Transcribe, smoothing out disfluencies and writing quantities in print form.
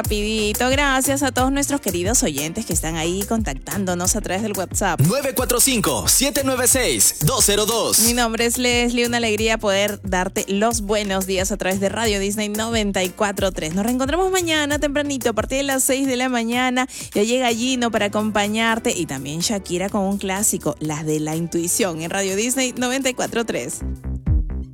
Rapidito, gracias a todos nuestros queridos oyentes que están ahí contactándonos a través del WhatsApp. 945-796-202. Mi nombre es Leslie, una alegría poder darte los buenos días a través de Radio Disney 94.3. Nos reencontramos mañana tempranito a partir de las 6 de la mañana. Ya llega Gino para acompañarte y también Shakira con un clásico, las de la intuición en Radio Disney 94.3.